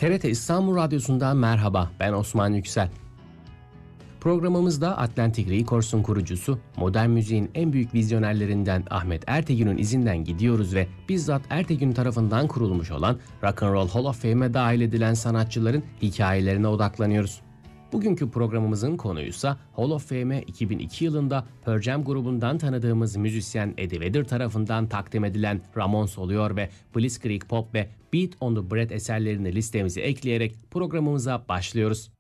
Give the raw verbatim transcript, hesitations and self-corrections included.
T R T İstanbul Radyosu'ndan merhaba, ben Osman Yüksel. Programımızda Atlantic Records'un kurucusu, modern müziğin en büyük vizyonerlerinden Ahmet Ertegün'ün izinden gidiyoruz ve bizzat Ertegün tarafından kurulmuş olan Rock and Roll Hall of Fame'e dahil edilen sanatçıların hikayelerine odaklanıyoruz. Bugünkü programımızın konuysa Hall of Fame'e iki bin iki yılında Pearl Jam grubundan tanıdığımız müzisyen Eddie Vedder tarafından takdim edilen Ramones oluyor ve Blitzkrieg Pop ve Beat on the Breath eserlerini listemize ekleyerek programımıza başlıyoruz.